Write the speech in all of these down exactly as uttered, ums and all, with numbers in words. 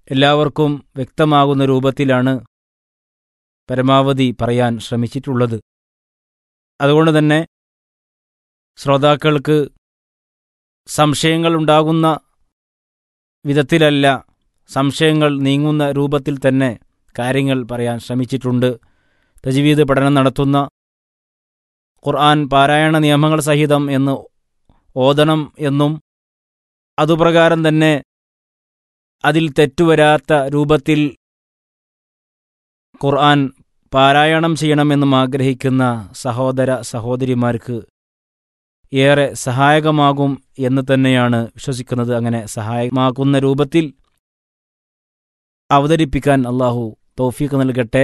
എല്ലാവർക്കും വ്യക്തമാകുന്ന രൂപത്തിലാണ് പരമാവധി പറയാൻ ശ്രമിച്ചിട്ടുള്ളത്. അതുകൊണ്ട് തന്നെ ശ്രോതാക്കൾക്ക് സംശയങ്ങൾ ഉണ്ടാകുന്ന വിധത്തിലല്ല, സംശയങ്ങൾ നീങ്ങുന്ന രൂപത്തിൽ തന്നെ കാര്യങ്ങൾ പറയാൻ ശ്രമിച്ചിട്ടുണ്ട്. തജ്വീദ് പഠനം നടത്തുന്ന, ഖുർആൻ പാരായണ നിയമങ്ങൾ സഹിതം എന്ന് ഓതണം എന്നും അതുപ്രകാരം തന്നെ അതിൽ തെറ്റുവരാത്ത രൂപത്തിൽ ഖുർആൻ പാരായണം ചെയ്യണമെന്നും ആഗ്രഹിക്കുന്ന സഹോദര സഹോദരിമാർക്ക് ഏറെ സഹായകമാകും എന്ന് തന്നെയാണ് വിശ്വസിക്കുന്നത്. അങ്ങനെ സഹായമാകുന്ന രൂപത്തിൽ അവതരിപ്പിക്കാൻ അള്ളാഹു തൗഫീഖ് നൽകട്ടെ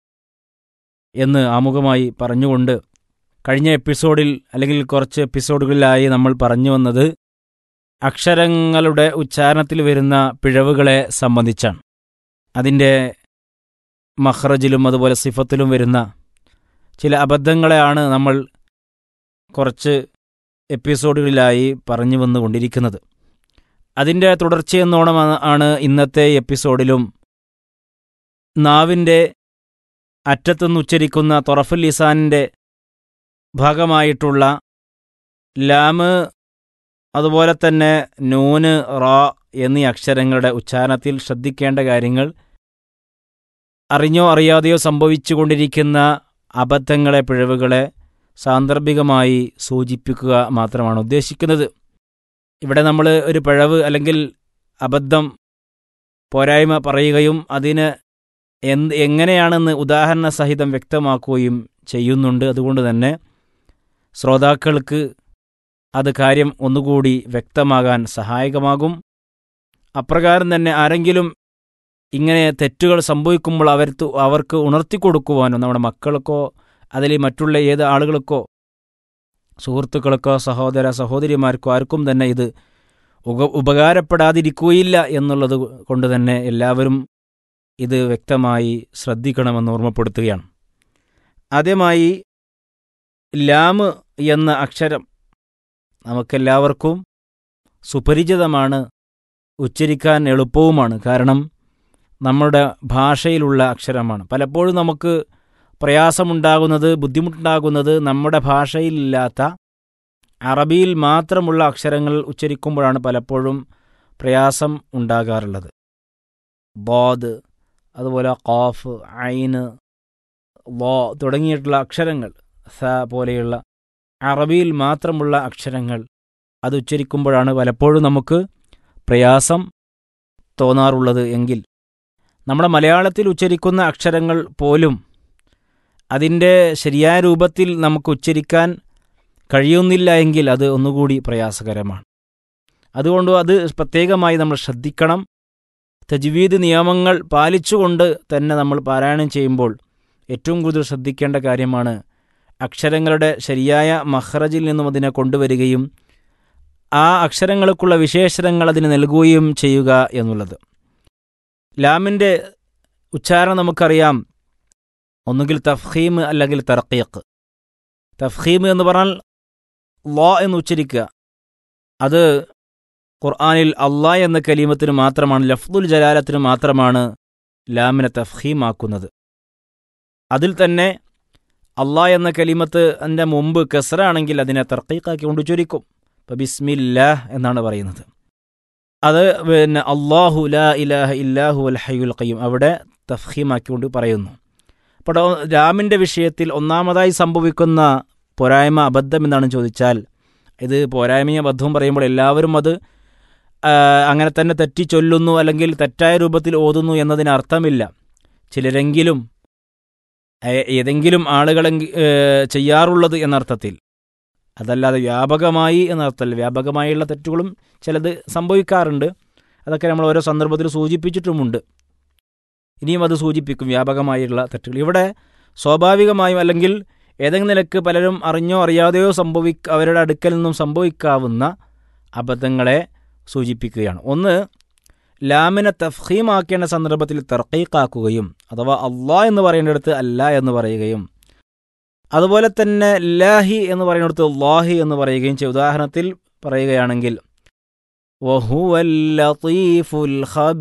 എന്ന് ആമുഖമായി പറഞ്ഞുകൊണ്ട്, കഴിഞ്ഞ എപ്പിസോഡിൽ അല്ലെങ്കിൽ കുറച്ച് എപ്പിസോഡുകളിലായി നമ്മൾ പറഞ്ഞു വന്നത് അക്ഷരങ്ങളുടെ ഉച്ചാരണത്തിൽ വരുന്ന പിഴവുകളെ സംബന്ധിച്ചാണ്. അതിൻ്റെ മഖ്റജിലും അതുപോലെ സിഫത്തിലും വരുന്ന ചില അബദ്ധങ്ങളെയാണ് നമ്മൾ കുറച്ച് എപ്പിസോഡുകളിലായി പറഞ്ഞു വന്നുകൊണ്ടിരിക്കുന്നത്. അതിൻ്റെ തുടർച്ചയെന്നോണം ആണ് ഇന്നത്തെ എപ്പിസോഡിലും നാവിൻ്റെ അറ്റത്തുനിന്ന് ഉച്ചരിക്കുന്ന തൊറഫുൽ ലിസാനിൻ്റെ ഭാഗമായിട്ടുള്ള ലാമ്, അതുപോലെ തന്നെ നൂന്, റാ എന്നീ അക്ഷരങ്ങളുടെ ഉച്ചാരണത്തിൽ ശ്രദ്ധിക്കേണ്ട കാര്യങ്ങൾ, അറിഞ്ഞോ അറിയാതെയോ സംഭവിച്ചു കൊണ്ടിരിക്കുന്ന അബദ്ധങ്ങളെ, പിഴവുകളെ സാന്ദർഭികമായി സൂചിപ്പിക്കുക മാത്രമാണ് ഉദ്ദേശിക്കുന്നത്. ഇവിടെ നമ്മൾ ഒരു പിഴവ് അല്ലെങ്കിൽ അബദ്ധം, പോരായ്മ പറയുകയും അതിന് എന്ത് എങ്ങനെയാണെന്ന് ഉദാഹരണ സഹിതം വ്യക്തമാക്കുകയും ചെയ്യുന്നുണ്ട്. അതുകൊണ്ട് തന്നെ ശ്രോതാക്കൾക്ക് അത് കാര്യം ഒന്നുകൂടി വ്യക്തമാകാൻ സഹായകമാകും. അപ്രകാരം തന്നെ ആരെങ്കിലും ഇങ്ങനെ തെറ്റുകൾ സംഭവിക്കുമ്പോൾ അവർ അവർക്ക് ഉണർത്തിക്കൊടുക്കുവാനോ, നമ്മുടെ മക്കൾക്കോ അതിൽ മറ്റുള്ള ഏത് ആളുകൾക്കോ, സുഹൃത്തുക്കൾക്കോ, സഹോദര സഹോദരിമാർക്കോ ആർക്കും തന്നെ ഇത് ഉപ ഉപകാരപ്പെടാതിരിക്കുകയില്ല എന്നുള്ളത് കൊണ്ട് തന്നെ എല്ലാവരും ഇത് വ്യക്തമായി ശ്രദ്ധിക്കണമെന്ന് ഓർമ്മപ്പെടുത്തുകയാണ്. ആദ്യമായി ലാമ് എന്ന അക്ഷരം നമുക്കെല്ലാവർക്കും സുപരിചിതമാണ്, ഉച്ചരിക്കാൻ എളുപ്പവുമാണ്. കാരണം നമ്മുടെ ഭാഷയിലുള്ള അക്ഷരമാണ്. പലപ്പോഴും നമുക്ക് പ്രയാസമുണ്ടാകുന്നത്, ബുദ്ധിമുട്ടുണ്ടാകുന്നത് നമ്മുടെ ഭാഷയിലില്ലാത്ത അറബിയിൽ മാത്രമുള്ള അക്ഷരങ്ങൾ ഉച്ചരിക്കുമ്പോഴാണ് പലപ്പോഴും പ്രയാസം ഉണ്ടാകാറുള്ളത്. ബോദ്, അതുപോലെ ഖാഫ്, ഐന്, ലോ തുടങ്ങിയിട്ടുള്ള അക്ഷരങ്ങൾ, സ പോലെയുള്ള അറബിയിൽ മാത്രമുള്ള അക്ഷരങ്ങൾ അത് ഉച്ചരിക്കുമ്പോഴാണ് പലപ്പോഴും നമുക്ക് പ്രയാസം തോന്നാറുള്ളത്. എങ്കിൽ നമ്മുടെ മലയാളത്തിൽ ഉച്ചരിക്കുന്ന അക്ഷരങ്ങൾ പോലും അതിൻ്റെ ശരിയായ രൂപത്തിൽ നമുക്ക് ഉച്ചരിക്കാൻ കഴിയുന്നില്ല എങ്കിൽ അത് ഒന്നുകൂടി പ്രയാസകരമാണ്. അതുകൊണ്ട് അത് പ്രത്യേകമായി നമ്മൾ ശ്രദ്ധിക്കണം. തജ്വീദ് നിയമങ്ങൾ പാലിച്ചുകൊണ്ട് തന്നെ നമ്മൾ പാരായണം ചെയ്യുമ്പോൾ ഏറ്റവും കൂടുതൽ ശ്രദ്ധിക്കേണ്ട കാര്യമാണ് അക്ഷരങ്ങളുടെ ശരിയായ മഖ്റജിൽ നിന്നും അതിനെ കൊണ്ടുവരികയും ആ അക്ഷരങ്ങൾക്കുള്ള വിശേഷണങ്ങൾ അതിന് നൽകുകയും ചെയ്യുക എന്നുള്ളത്. ലാമിൻ്റെ ഉച്ചാരണം നമുക്കറിയാം, ഒന്നുകിൽ തഫ്ഖീം അല്ലെങ്കിൽ തർഖീഖ്. തഫ്ഖീം എന്ന് പറഞ്ഞാൽ ലോ എന്ന് ഉച്ചരിക്കുക. അത് ഖുർആനിൽ അള്ളാ എന്ന കലീമത്തിന് മാത്രമാണ്, ലഫ്ദുൽ ജലാലത്തിന് മാത്രമാണ് ലാമിനെ തഫ്ഖീമാക്കുന്നത്. അതിൽ തന്നെ അള്ളാ എന്ന കലിമത്ത് അതിൻ്റെ മുമ്പ് കസ്റ ആണെങ്കിൽ അതിനെ തർഖീഖാക്കി കൊണ്ട് ഉച്ചരിക്കും. ഇപ്പം ബിസ്മില്ലാഹ് എന്നാണ് പറയുന്നത്. അത് പിന്നെ അള്ളാഹു ലാ ഇലാഹ ഇല്ലാഹു അൽ ഹയ്യുൽ ഖയ്യൂം അവിടെ തഫ്ഖീമാക്കിക്കൊണ്ട് പറയുന്നു. അപ്പോൾ ലാമിൻ്റെ വിഷയത്തിൽ ഒന്നാമതായി സംഭവിക്കുന്ന പോരായ്മ, അബദ്ധം എന്നാണ് ചോദിച്ചാൽ, ഇത് പോരായ്മയും അബദ്ധവും പറയുമ്പോൾ എല്ലാവരും അത് അങ്ങനെ തന്നെ തെറ്റി ചൊല്ലുന്നു അല്ലെങ്കിൽ തെറ്റായ രൂപത്തിൽ ഓതുന്നു എന്നതിന് അർത്ഥമില്ല. ചിലരെങ്കിലും ഏതെങ്കിലും ആളുകൾ ചെയ്യാറുള്ളത് എന്നർത്ഥത്തിൽ, അതല്ലാതെ വ്യാപകമായി എന്നർത്ഥമല്ല. വ്യാപകമായുള്ള തെറ്റുകളും ചിലത് സംഭവിക്കാറുണ്ട്. അതൊക്കെ നമ്മൾ ഓരോ സന്ദർഭത്തിൽ സൂചിപ്പിച്ചിട്ടുമുണ്ട്. ഇനിയും അത് സൂചിപ്പിക്കും വ്യാപകമായുള്ള തെറ്റുകൾ. ഇവിടെ സ്വാഭാവികമായും അല്ലെങ്കിൽ ഏതെങ്കിലും നിലക്ക് പലരും അറിഞ്ഞോ അറിയാതെയോ സംഭവി അവരുടെ അടുക്കൽ നിന്നും സംഭവിക്കാവുന്ന അബദ്ധങ്ങളെ സൂചിപ്പിക്കുകയാണ്. ഒന്ന്, ലാമിനെ തഫ്ഖീമാക്കേണ്ട സന്ദർഭത്തിൽ തർഖീഖാക്കുകയും അഥവാ അള്ളാ എന്ന് പറയേണ്ടിടത്ത് അല്ല എന്ന് പറയുകയും, അതുപോലെ തന്നെ ലാഹി എന്ന് പറയുന്നിടത്ത് ലാഹി എന്ന് പറയുകയും ചെയ്യും. ഉദാഹരണത്തിൽ പറയുകയാണെങ്കിൽ വഹുവൽ ലതീഫുൽ ഖബീർ